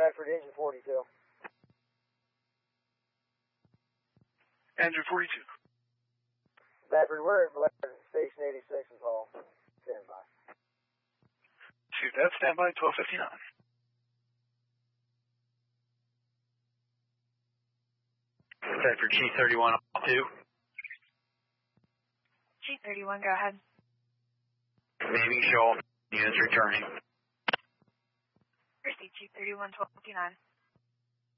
Bradford, engine 42. Engine 42. Bradford, we're at Station 86 in Hall. Stand by. Shoot, that's standby 1259. Bradford G31 2. G31, go ahead. Leaving show, units returning. Receipt G31, 1259.